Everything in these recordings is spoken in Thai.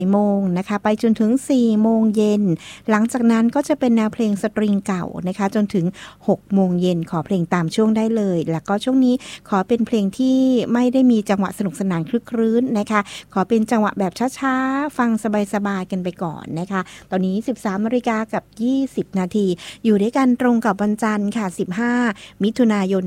โมงนะคะไปจนถึง4 โมงเย็นหลังจากนั้นก็จะเป็นแนวเพลงสตริงเก่านะคะจนถึง6 โมงเย็นขอเพลงตามช่วงได้เลยแล้วก็ช่วงนี้ขอเป็นเพลงที่ไม่ได้มีจังหวะสนุกสนานคลึกครื้นนะคะขอเป็นจังหวะแบบช้าๆฟังสบายๆกันไปก่อนนะคะตอนนี้ 13:20 นาทีอยู่ด้วยกันตรงกับวันจันทร์ค่ะ15 มิถุนายน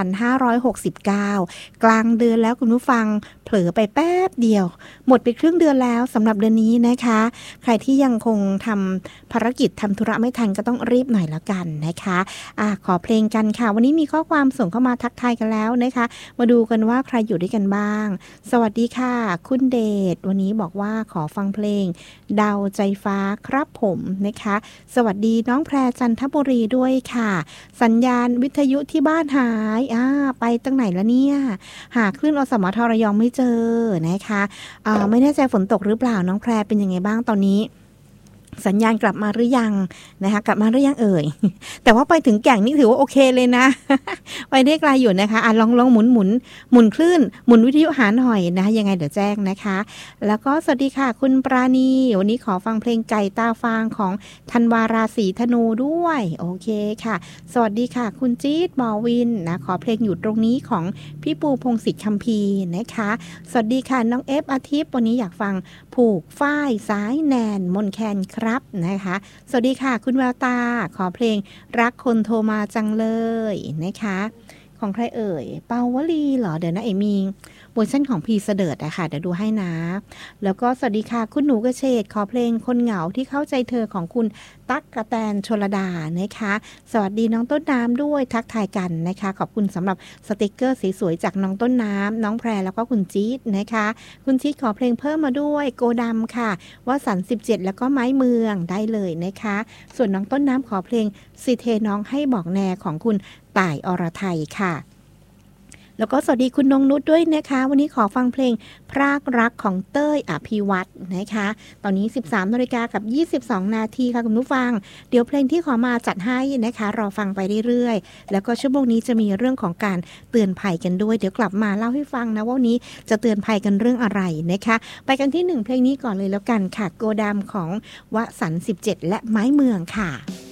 2569กลางเดือนแล้วคุณผู้ฟังเผลอไปแป๊บเดียวหมดไปครึ่งเดือนแล้วสำหรับเดือนนี้นะคะใครที่ยังคงทำภารกิจทำธุระไม่ทันก็ต้องรีบหน่อยแล้วกันนะคะขอเพลงกันค่ะวันนี้มีข้อความส่งเข้ามาทักทายกันแล้วนะคะมาดูกันว่าใครอยู่ด้วยกันบ้างสวัสดีค่ะคุณเดชวันนี้บอกว่าขอฟังเพลงดาวใจฟ้าครับผมนะคะสวัสดีน้องแพรจันทบุรีด้วยค่ะสัญญาณวิทยุที่บ้านหายไปตั้งไหนแล้วเนี่ยหาคลื่นอสมทระยองไม่เจอนะคะไม่แน่ใจฝนตกหรือเปล่าน้องแพรเป็นยังไงบ้างตอนนี้สัญญาณกลับมาหรือยังนะคะกลับมาหรือยังเอ่ยแต่ว่าไปถึงแก่งนี่ถือว่าโอเคเลยนะ ไปได้ไกลอยู่นะคะลองหมุนคลื่นหมุนวิทยุหาหน่อยนะคะยังไงเดี๋ยวแจ้งนะคะแล้วก็สวัสดีค่ะคุณปราณีวันนี้ขอฟังเพลงไก่ตาฟางของธันวาราศีธนูด้วยโอเคค่ะสวัสดีค่ะคุณจี๊ดบอวินนะขอเพลงอยู่ตรงนี้ของพี่ปูพงศิษฐ์คัมภีร์นะคะสวัสดีค่ะน้องเอฟอาทิตย์วันนี้อยากฟังผูกฝ้ายสายแนนมนแคนครับนะคะสวัสดีค่ะคุณแววตาขอเพลงรักคนโทรมาจังเลยนะคะของใครเอ่ยเปาวลีเหรอเดี๋ยวนะมีเวอร์ชันของพีเสดิร์ดอะค่ะเดี๋ยวดูให้นะแล้วก็สวัสดีค่ะคุณหนูกระเฉดขอเพลงคนเหงาที่เข้าใจเธอของคุณตั๊กกะแตนชลดานะคะสวัสดีน้องต้นน้ำด้วยทักทายกันนะคะขอบคุณสำหรับสติกเกอร์สวยๆจากน้องต้นน้ำน้องแพรแล้วก็คุณจี๊ดนะคะคุณจี๊ดขอเพลงเพิ่มมาด้วยโกดำค่ะว่าสัน17แล้วก็ไม้เมืองได้เลยนะคะส่วนน้องต้นน้ำขอเพลงสิเทน้องให้บอกแนของคุณต่ายอรไทยค่ะแล้วก็สวัสดีคุณนงนุชด้วยนะคะวันนี้ขอฟังเพลงพรากรักของเต้ยอภิวัตรนะคะตอนนี้ 13:22 นาทีค่ะคุณผู้ฟังเดี๋ยวเพลงที่ขอมาจัดให้นะคะรอฟังไปเรื่อยๆแล้วก็ชั่วโมงนี้จะมีเรื่องของการเตือนภัยกันด้วยเดี๋ยวกลับมาเล่าให้ฟังนะว่าวันนี้จะเตือนภัยกันเรื่องอะไรนะคะไปกันที่1เพลงนี้ก่อนเลยแล้วกันค่ะโกดามของวสันต์17และไม้เมืองค่ะ